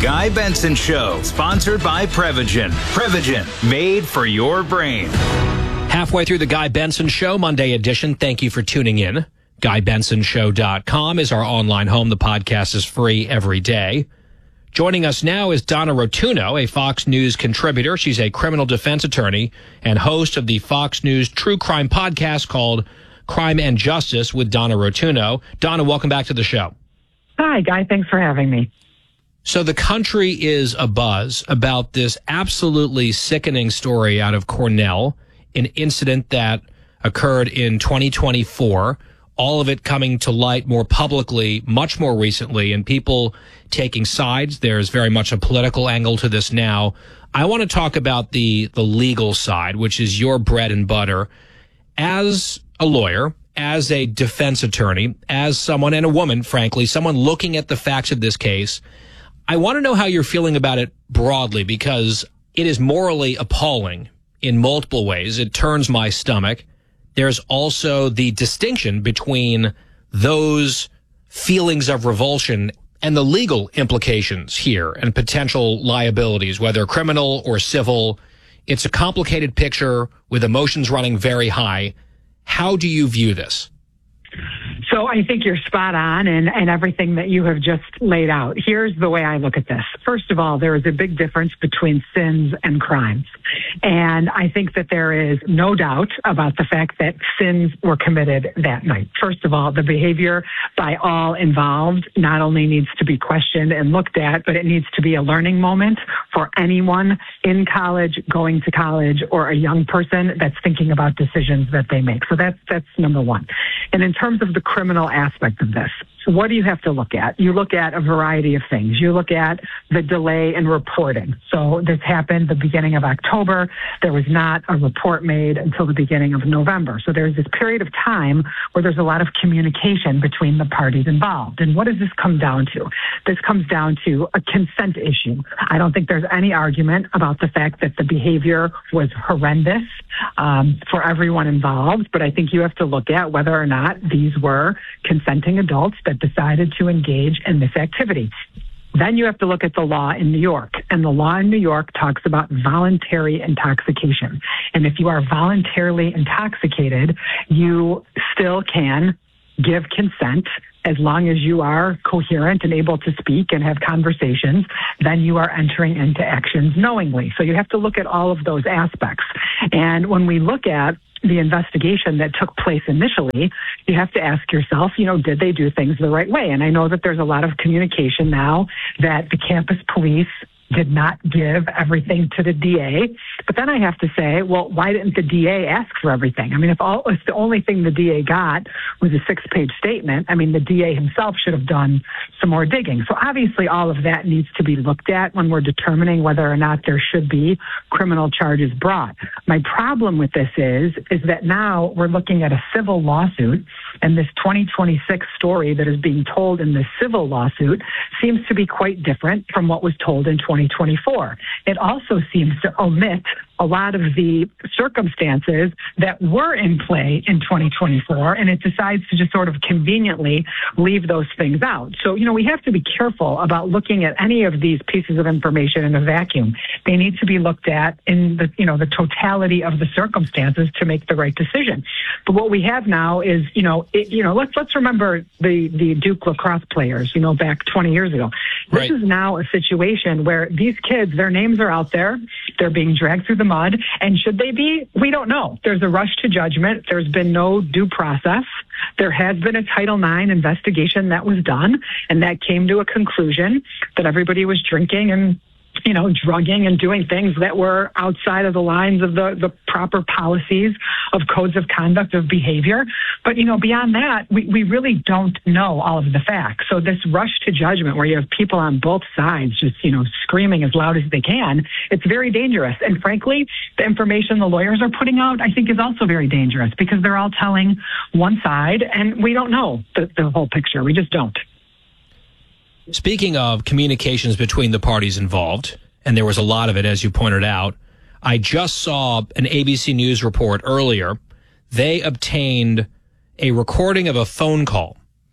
Guy Benson Show, sponsored by Prevagen. Prevagen, made for your brain. Halfway through the Guy Benson Show, Monday edition. Thank you for tuning in. GuyBensonShow.com is our online home. The podcast is free every day. Joining us now is Donna Rotunno, a Fox News contributor. She's a criminal defense attorney and host of the Fox News true crime podcast called Crime and Justice with Donna Rotunno. Donna, welcome back to the show. Hi, Guy. Thanks for having me. So the country is abuzz about this absolutely sickening story out of Cornell, an incident that occurred in 2024, all of it coming to light more publicly, much more recently, and people taking sides. There's very much a political angle to this now. I want to talk about the legal side, which is your bread and butter. As a lawyer, as a defense attorney, as someone, and a woman, frankly, someone looking at the facts of this case, I want to know how you're feeling about it broadly, because it is morally appalling in multiple ways. It turns my stomach. There's also the distinction between those feelings of revulsion and the legal implications here and potential liabilities, whether criminal or civil. It's a complicated picture with emotions running very high. How do you view this? So I think you're spot on and everything that you have just laid out. Here's the way I look at this. First of all, there is a big difference between sins and crimes. And I think that there is no doubt about the fact that sins were committed that night. First of all, the behavior by all involved not only needs to be questioned and looked at, but it needs to be a learning moment for anyone in college, going to college, or a young person that's thinking about decisions that they make. So that's number one. And in terms of the criminal aspect of this, what do you have to look at? You look at a variety of things. You look at the delay in reporting. So this happened the beginning of October. There was not a report made until the beginning of November. So there's this period of time where there's a lot of communication between the parties involved. And what does this come down to? This comes down to a consent issue. I don't think there's any argument about the fact that the behavior was horrendous for everyone involved, but I think you have to look at whether or not these were consenting adults that decided to engage in this activity. Then you have to look at the law in New York. And the law in New York talks about voluntary intoxication. And if you are voluntarily intoxicated, you still can give consent as long as you are coherent and able to speak and have conversations. Then you are entering into actions knowingly. So you have to look at all of those aspects. And when we look at the investigation that took place initially, you have to ask yourself, did they do things the right way? And I know that there's a lot of communication now that the campus police did not give everything to the DA. But then I have to say, well, why didn't the DA ask for everything? I mean, if the only thing the DA got was a 6-page statement, the DA himself should have done some more digging. So obviously all of that needs to be looked at when we're determining whether or not there should be criminal charges brought. My problem with this is that now we're looking at a civil lawsuit, and this 2026 story that is being told in the civil lawsuit seems to be quite different from what was told in 2024. It also seems to omit a lot of the circumstances that were in play in 2024, and it decides to just sort of conveniently leave those things out. So, we have to be careful about looking at any of these pieces of information in a vacuum. They need to be looked at in the totality of the circumstances to make the right decision. But what we have now is, let's remember the Duke lacrosse players, back 20 years ago. This is now a situation where these kids, their names are out there. They're being dragged through the mud. And should they be? We don't know. There's a rush to judgment. There's been no due process. There has been a Title IX investigation that was done, and that came to a conclusion that everybody was drinking and drugging and doing things that were outside of the lines of the proper policies of codes of conduct of behavior. But, beyond that, we really don't know all of the facts. So this rush to judgment where you have people on both sides just, screaming as loud as they can, it's very dangerous. And frankly, the information the lawyers are putting out, I think, is also very dangerous because they're all telling one side and we don't know the whole picture. We just don't. Speaking of communications between the parties involved, and there was a lot of it, as you pointed out, I just saw an ABC News report earlier. They obtained a recording of a phone call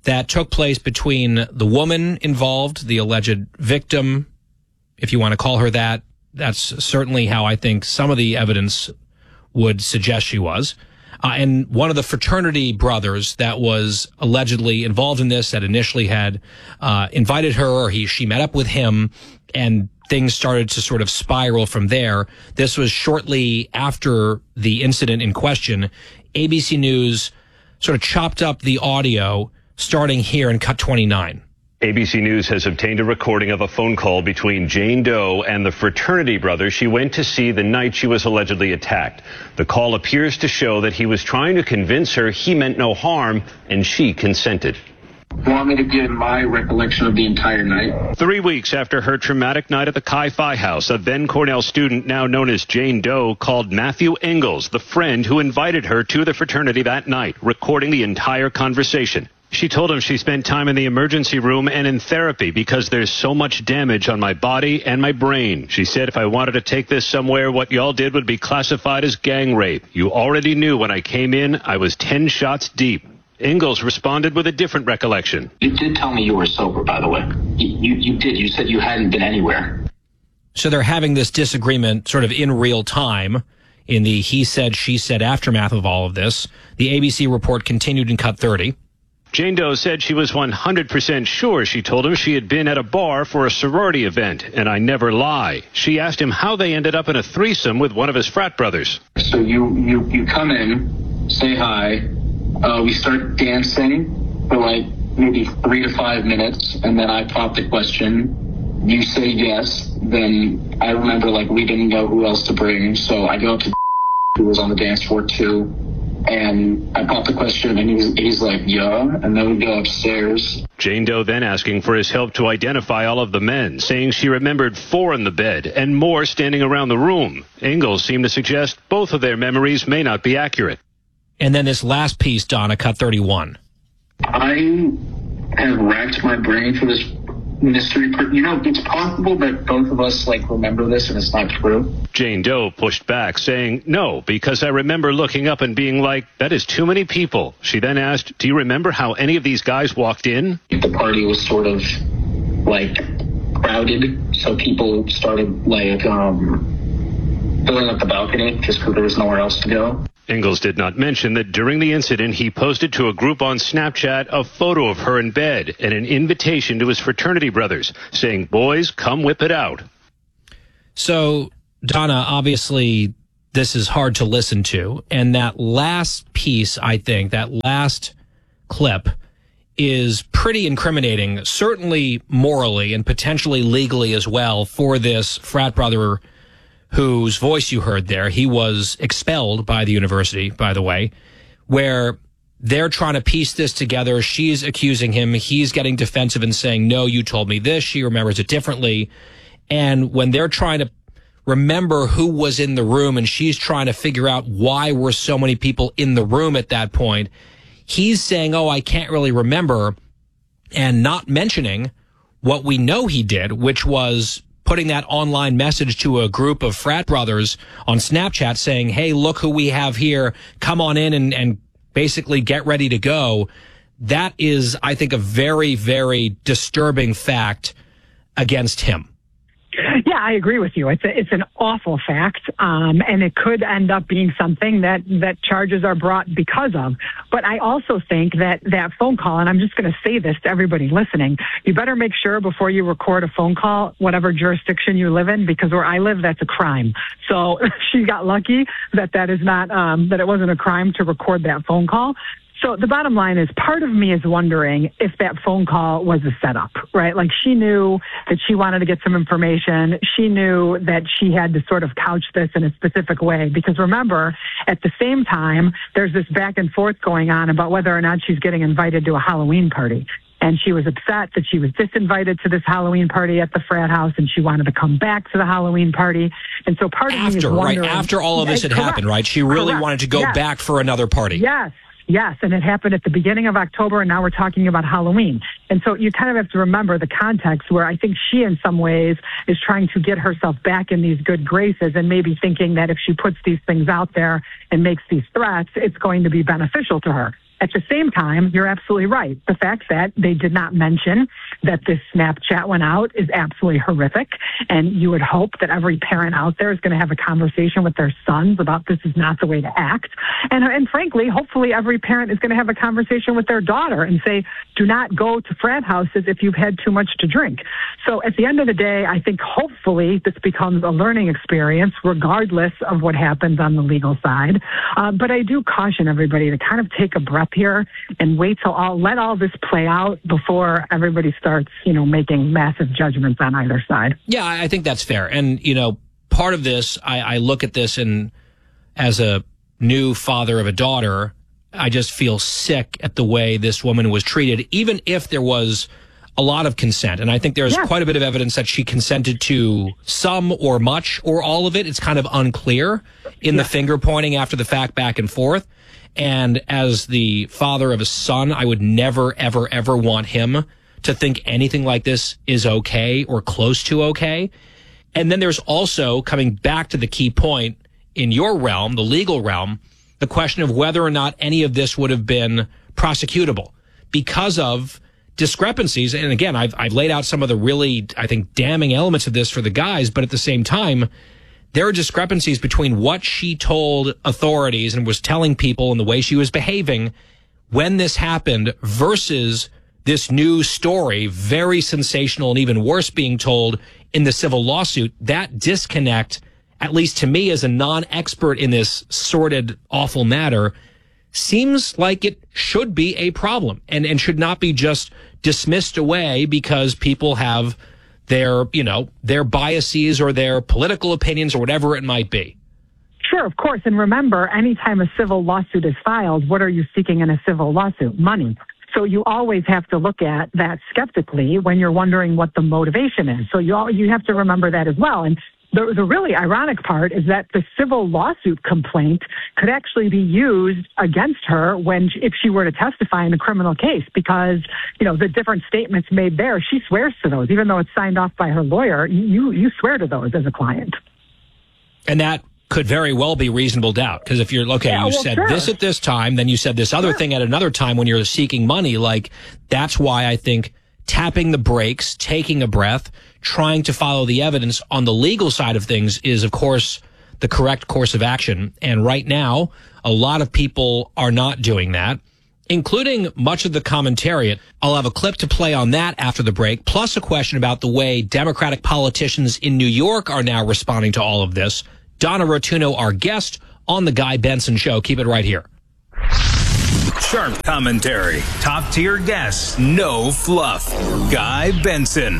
that took place between the woman involved, the alleged victim, if you want to call her that. That's certainly how I think some of the evidence would suggest she was. And one of the fraternity brothers that was allegedly involved in this, that initially had invited her, or she met up with him, and things started to sort of spiral from there. This was shortly after the incident in question. ABC News sort of chopped up the audio starting here in cut 29. ABC News has obtained a recording of a phone call between Jane Doe and the fraternity brother she went to see the night she was allegedly attacked. The call appears to show that he was trying to convince her he meant no harm, and she consented. Want me to give my recollection of the entire night? 3 weeks after her traumatic night at the Chi-Phi house, a then Cornell student now known as Jane Doe called Matthew Ingalls, the friend who invited her to the fraternity that night, recording the entire conversation. She told him she spent time in the emergency room and in therapy because there's so much damage on my body and my brain. She said if I wanted to take this somewhere, what y'all did would be classified as gang rape. You already knew when I came in, I was 10 shots deep. Ingalls responded with a different recollection. You did tell me you were sober, by the way. You did. You said you hadn't been anywhere. So they're having this disagreement sort of in real time in the he said, she said aftermath of all of this. The ABC report continued in cut 30. Jane Doe said she was 100% sure she told him she had been at a bar for a sorority event, and I never lie. She asked him how they ended up in a threesome with one of his frat brothers. So you come in, say hi, we start dancing for like maybe 3 to 5 minutes, and then I pop the question. You say yes, then I remember like we didn't know who else to bring, so I go up to who was on the dance floor too. And I pop the question, and he's like, yeah, and then we go upstairs. Jane Doe then asking for his help to identify all of the men, saying she remembered 4 in the bed and more standing around the room. Ingalls seemed to suggest both of their memories may not be accurate. And then this last piece, Donna, cut 31. I have racked my brain for this mystery. It's possible that both of us remember this and it's not true. Jane Doe pushed back, saying, no, because I remember looking up and being like, that is too many people. She then asked, do you remember how any of these guys walked in? The party was sort of crowded, so people started filling up the balcony just because there was nowhere else to go. Ingalls did not mention that during the incident, he posted to a group on Snapchat a photo of her in bed and an invitation to his fraternity brothers, saying, boys, come whip it out. So, Donna, obviously, this is hard to listen to. And that last piece, I think, that last clip is pretty incriminating, certainly morally and potentially legally as well, for this frat brother whose voice you heard there. He was expelled by the university, by the way, where they're trying to piece this together. She's accusing him. He's getting defensive and saying, no, you told me this. She remembers it differently. And when they're trying to remember who was in the room and she's trying to figure out why were so many people in the room at that point, he's saying, oh, I can't really remember, and not mentioning what we know he did, which was putting that online message to a group of frat brothers on Snapchat saying, hey, look who we have here. Come on in and basically get ready to go. That is, I think, a very, very disturbing fact against him. Yeah, I agree with you. It's an awful fact, and it could end up being something that charges are brought because of. But I also think that phone call, and I'm just going to say this to everybody listening, you better make sure before you record a phone call, whatever jurisdiction you live in, because where I live, that's a crime. So she got lucky that is not that it wasn't a crime to record that phone call. So the bottom line is, part of me is wondering if that phone call was a setup, right? Like, she knew that she wanted to get some information. She knew that she had to sort of couch this in a specific way. Because remember, at the same time, there's this back and forth going on about whether or not she's getting invited to a Halloween party. And she was upset that she was disinvited to this Halloween party at the frat house, and she wanted to come back to the Halloween party. And so part of me is wondering... Right, after all of this had happened, right? She really wanted to go back for another party. Yes, and it happened at the beginning of October, and now we're talking about Halloween. And so you kind of have to remember the context where I think she, in some ways, is trying to get herself back in these good graces and maybe thinking that if she puts these things out there and makes these threats, it's going to be beneficial to her. At the same time, you're absolutely right. The fact that they did not mention that this Snapchat went out is absolutely horrific. And you would hope that every parent out there is going to have a conversation with their sons about this is not the way to act. And frankly, hopefully every parent is going to have a conversation with their daughter and say, do not go to frat houses if you've had too much to drink. So at the end of the day, I think hopefully this becomes a learning experience regardless of what happens on the legal side. But I do caution everybody to kind of take a breath here and wait till let all this play out before everybody starts, making massive judgments on either side. Yeah, I think that's fair. And, part of this, I look at this as a new father of a daughter, I just feel sick at the way this woman was treated, even if there was a lot of consent. And I think there's quite a bit of evidence that she consented to some or much or all of it. It's kind of unclear in the finger pointing after the fact back and forth. And as the father of a son, I would never, ever, ever want him to think anything like this is okay or close to okay. And then there's also, coming back to the key point in your realm, the legal realm, the question of whether or not any of this would have been prosecutable because of discrepancies. And again, I've laid out some of the really, I think, damning elements of this for the guys, but at the same time, there are discrepancies between what she told authorities and was telling people and the way she was behaving when this happened versus this new story, very sensational and even worse, being told in the civil lawsuit. That disconnect, at least to me as a non-expert in this sordid, awful matter, seems like it should be a problem and should not be just dismissed away because people have their biases or their political opinions or whatever it might be. Sure, of course. And remember, anytime a civil lawsuit is filed, what are you seeking in a civil lawsuit? Money. So you always have to look at that skeptically when you're wondering what the motivation is. So you have to remember that as well. And the really ironic part is that the civil lawsuit complaint could actually be used against her if she were to testify in a criminal case, because, the different statements made there, she swears to those, even though it's signed off by her lawyer. You swear to those as a client. And that could very well be reasonable doubt, because if you're, said this at this time, then you said this other thing at another time when you're seeking money, that's why I think tapping the brakes, taking a breath, trying to follow the evidence on the legal side of things is, of course, the correct course of action. And right now, a lot of people are not doing that, including much of the commentariat. I'll have a clip to play on that after the break, plus a question about the way Democratic politicians in New York are now responding to all of this. Donna Rotuno, our guest on The Guy Benson Show. Keep it right here. Sharp commentary, top-tier guests, no fluff. Guy Benson.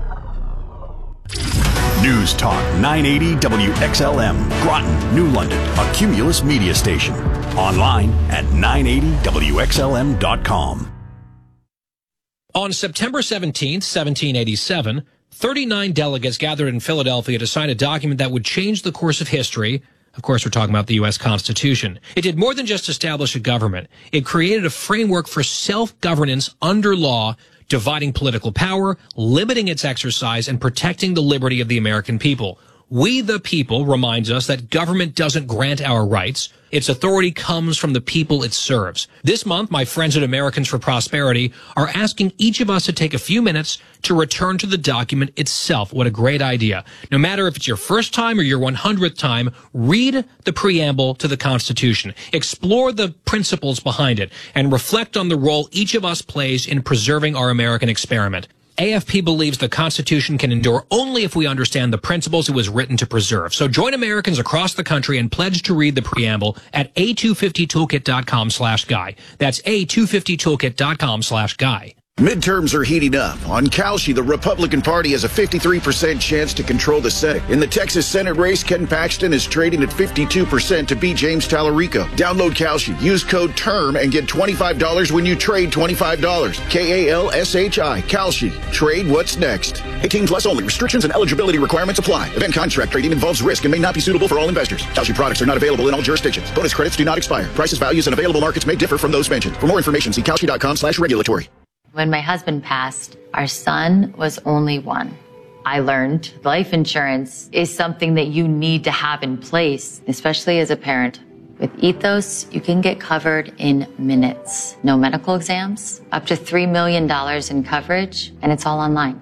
News Talk 980 WXLM, Groton, New London, a Cumulus media station. Online at 980WXLM.com. On September 17th, 1787, 39 delegates gathered in Philadelphia to sign a document that would change the course of history. Of course, we're talking about the U.S. Constitution. It did more than just establish a government. It created a framework for self-governance under law, dividing political power, limiting its exercise, and protecting the liberty of the American people. We the people reminds us that government doesn't grant our rights. Its authority comes from the people it serves. This month, my friends at Americans for Prosperity are asking each of us to take a few minutes to return to the document itself. What a great idea. No matter if it's your first time or your 100th time, read the preamble to the Constitution. Explore the principles behind it and reflect on the role each of us plays in preserving our American experiment. AFP believes the Constitution can endure only if we understand the principles it was written to preserve. So join Americans across the country and pledge to read the preamble at a250toolkit.com/guy. That's a250toolkit.com/guy. Midterms are heating up. On Kalshi, the Republican Party has a 53% chance to control the Senate. In the Texas Senate race, Ken Paxton is trading at 52% to beat James Tallarico. Download Kalshi, use code TERM, and get $25 when you trade $25. KALSHI, Kalshi. Trade what's next. 18 plus only. Restrictions and eligibility requirements apply. Event contract trading involves risk and may not be suitable for all investors. Kalshi products are not available in all jurisdictions. Bonus credits do not expire. Prices, values, and available markets may differ from those mentioned. For more information, see kalshi.com/regulatory. When my husband passed, our son was only one. I learned life insurance is something that you need to have in place, especially as a parent. With Ethos, you can get covered in minutes. No medical exams, up to $3 million in coverage, and it's all online.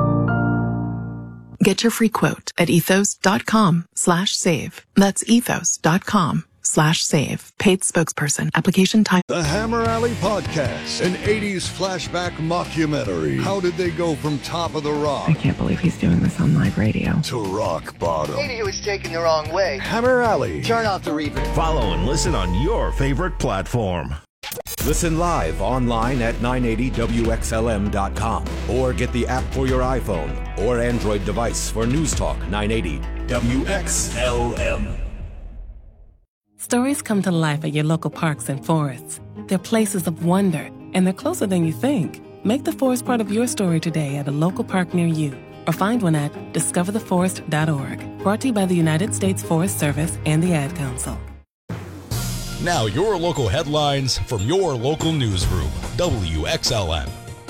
Get your free quote at ethos.com/save. That's ethos.com/save. Paid spokesperson. Application time. The Hammer Alley Podcast, an 80s flashback mockumentary. How did they go from Top of the Rock? I can't believe he's doing this on live radio. To rock bottom. Maybe he was taken the wrong way. Hammer Alley. Turn off the reverb. Follow and listen on your favorite platform. Listen live online at 980WXLM.com or get the app for your iPhone or Android device for News Talk 980 WXLM. Stories come to life at your local parks and forests. They're places of wonder, and they're closer than you think. Make the forest part of your story today at a local park near you, or find one at discovertheforest.org. Brought to you by the United States Forest Service and the Ad Council. Now your local headlines from your local newsroom, WXLM.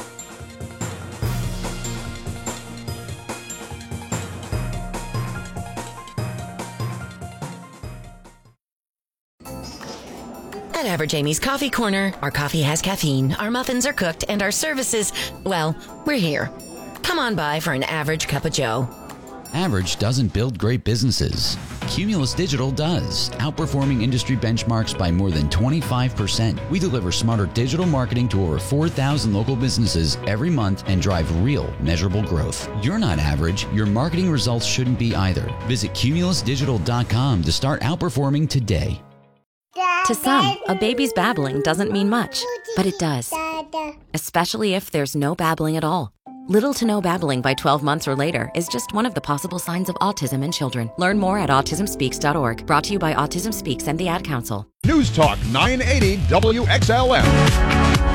At Average Amy's Coffee Corner, our coffee has caffeine, our muffins are cooked, and our services, well, we're here. Come on by for an average cup of joe. Average doesn't build great businesses. Cumulus Digital does, outperforming industry benchmarks by more than 25%. We deliver smarter digital marketing to over 4,000 local businesses every month and drive real, measurable growth. You're not average. Your marketing results shouldn't be either. Visit cumulusdigital.com to start outperforming today. To some, a baby's babbling doesn't mean much, but it does. Especially if there's no babbling at all. Little to no babbling by 12 months or later is just one of the possible signs of autism in children. Learn more at autismspeaks.org. Brought to you by Autism Speaks and the Ad Council. News Talk 980 WXLM.